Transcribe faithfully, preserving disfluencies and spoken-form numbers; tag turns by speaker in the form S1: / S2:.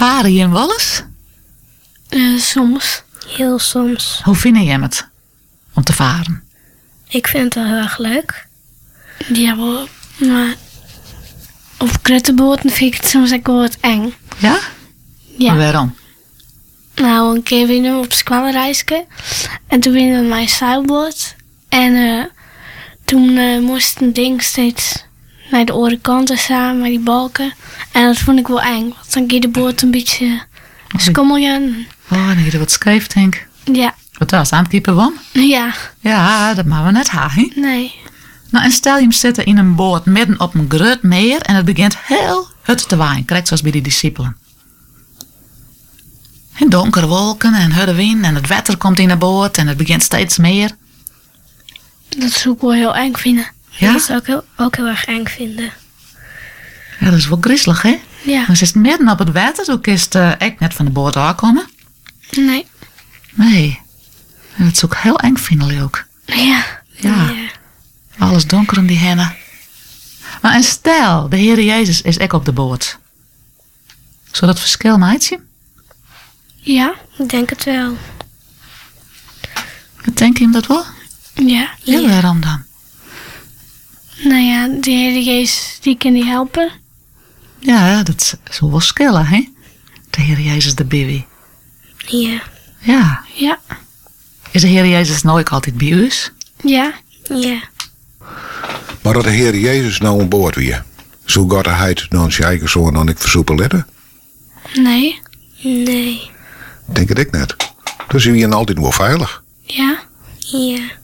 S1: Varen je wel eens?
S2: Uh, soms. Heel soms.
S1: Hoe vind je het om te varen?
S2: Ik vind het wel heel erg leuk. Ja, wel, maar op kruttenboten vind ik het soms ook wel wat eng.
S1: Ja?
S2: Ja.
S1: Maar waarom?
S2: Nou, een keer winnen we op squalreisje. En toen winnen we met mijn zeilboot. En uh, toen uh, moest een ding steeds naar de andere kanten samen, met die balken. En dat vond ik wel eng. Want dan ging de boot een beetje skommeljen.
S1: Oh, dan je er wat scheef, denk ik.
S2: Ja.
S1: Wat was aan het kiepen, Wam?
S2: Ja.
S1: Ja, dat maken we net haaien.
S2: Nee.
S1: Nou, en stel je hem zitten in een boot midden op een groot meer en het begint heel hut te waaien. Krijgt zoals bij die discipelen. En donkere wolken en harde wind en het water komt in de boot en het begint steeds meer.
S2: Dat zou ik wel heel eng vinden.
S1: Ja?
S2: Dat zou ik heel, ook heel erg eng vinden.
S1: Ja, dat is wel griezelig, hè?
S2: Ja.
S1: Dan zit het midden op het water, toen kun je uh, echt net van de boot aankomen.
S2: Nee.
S1: Nee. En dat is ook heel eng vinden, ook.
S2: Ja.
S1: Ja.
S2: Ja.
S1: Alles donker om die hennen. Maar en stel, de Heer Jezus is ook op de boot. Zou dat verschil maatje?
S2: Ja, ik denk het wel.
S1: Denk je hem dat wel?
S2: Ja.
S1: Ja,
S2: Ja.
S1: waarom dan?
S2: Nou ja, de Heer Jezus, die kan die helpen.
S1: Ja, dat is wel schillen, hè? De Heer Jezus de baby.
S2: Ja.
S1: Ja.
S2: Ja.
S1: Is de Heer Jezus nooit altijd bij u?
S2: Ja. Ja.
S3: Maar dat de Heer Jezus nou aan boord weer, zo gaat hij dan zijn eigen zoon dan ik versoepel letten?
S2: Nee. Nee.
S3: Denk het ik net. Dus wie je altijd wel veilig.
S2: Ja. Ja.